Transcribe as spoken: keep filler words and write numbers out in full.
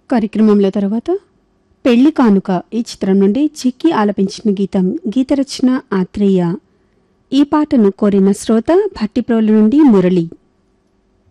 కార్యక్రమంలో తర్వాత పెళ్లి కానుక ఈ చిత్రం నుండి చిక్కి ఆలపించిన గీతం, గీత రచన ఆత్రేయ. ఈ పాటను కోరిన శ్రోత భట్టిప్రోలు నుండి మురళి.